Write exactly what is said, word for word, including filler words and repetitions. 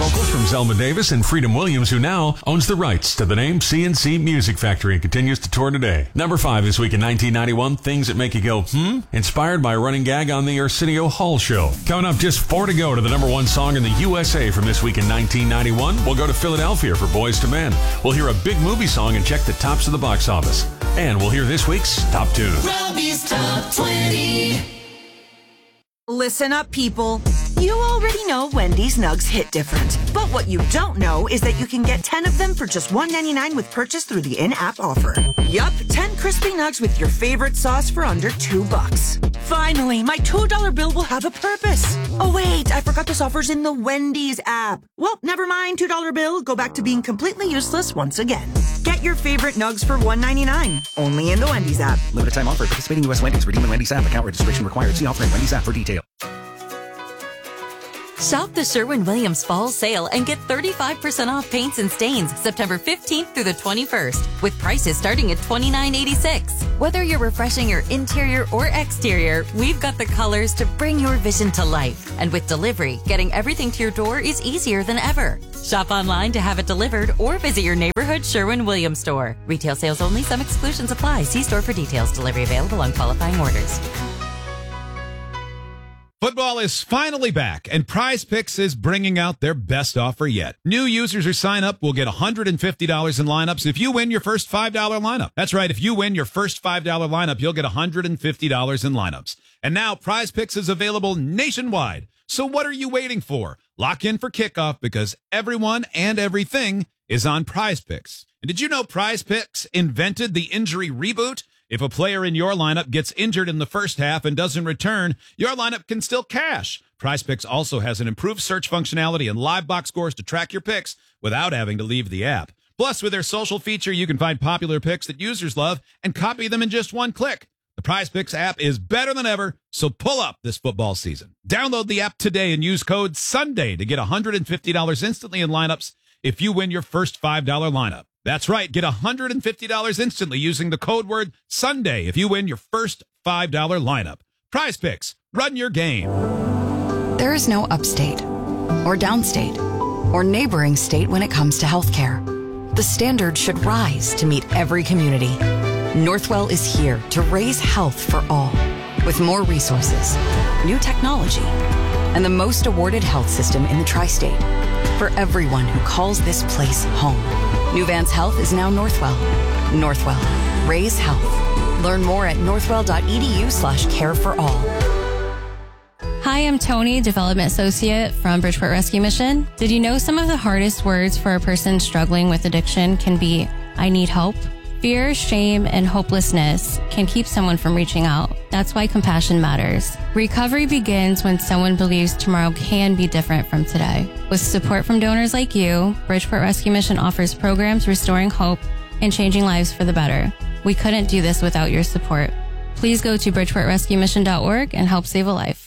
vocals from Zelma Davis and Freedom Williams, who now owns the rights to the name C and C Music Factory and continues to tour today. Number five this week in nineteen ninety-one, Things That Make You Go, Hmm? Inspired by a running gag on the Arsenio Hall show. Coming up, just four to go to the number one song in the U S A from this week in nineteen ninety-one. We'll go to Philadelphia for Boys to Men. We'll hear a big movie song and check the tops of the box office. And we'll hear this week's top tune. Robbie's Top twenty. Listen up, people. You already know Wendy's Nugs hit different. But what you don't know is that you can get ten of them for just one ninety-nine with purchase through the in-app offer. Yup, ten crispy nugs with your favorite sauce for under two bucks. Finally, my two dollar bill will have a purpose. Oh wait, I forgot this offer's in the Wendy's app. Well, never mind, two dollar bill. Go back to being completely useless once again. Get your favorite nugs for one ninety-nine. Only in the Wendy's app. Limited time offer. Participating U S Wendy's. Redeem in Wendy's app. Account registration required. See offer in Wendy's app for detail. Shop the Sherwin-Williams Fall Sale and get thirty-five percent off paints and stains September fifteenth through the twenty-first, with prices starting at twenty-nine eighty-six. Whether you're refreshing your interior or exterior, we've got the colors to bring your vision to life. And with delivery, getting everything to your door is easier than ever. Shop online to have it delivered or visit your neighborhood Sherwin-Williams store. Retail sales only. Some exclusions apply. See store for details. Delivery available on qualifying orders. Football is finally back, and Prize Picks is bringing out their best offer yet. New users who sign up will get one hundred fifty dollars in lineups if you win your first five dollar lineup. That's right. If you win your first five dollar lineup, you'll get one hundred fifty dollars in lineups. And now Prize Picks is available nationwide. So what are you waiting for? Lock in for kickoff because everyone and everything is on Prize Picks. And did you know Prize Picks invented the injury reboot? If a player in your lineup gets injured in the first half and doesn't return, your lineup can still cash. Prize Picks also has an improved search functionality and live box scores to track your picks without having to leave the app. Plus, with their social feature, you can find popular picks that users love and copy them in just one click. The Prize Picks app is better than ever, so pull up this football season. Download the app today and use code SUNDAY to get one hundred fifty dollars instantly in lineups if you win your first five dollar lineup. That's right. Get one hundred fifty dollars instantly using the code word SUNDAY if you win your first five dollar lineup. Prize Picks. Run your game. There is no upstate or downstate or neighboring state when it comes to healthcare. The standard should rise to meet every community. Northwell is here to raise health for all with more resources, new technology, and the most awarded health system in the tri-state for everyone who calls this place home. New Vance Health is now Northwell. Northwell. Raise health. Learn more at northwell.edu slash care for all. Hi, I'm Tony, Development Associate from Bridgeport Rescue Mission. Did you know some of the hardest words for a person struggling with addiction can be, I need help? Fear, shame, and hopelessness can keep someone from reaching out. That's why compassion matters. Recovery begins when someone believes tomorrow can be different from today. With support from donors like you, Bridgeport Rescue Mission offers programs restoring hope and changing lives for the better. We couldn't do this without your support. Please go to bridgeport rescue mission dot org and help save a life.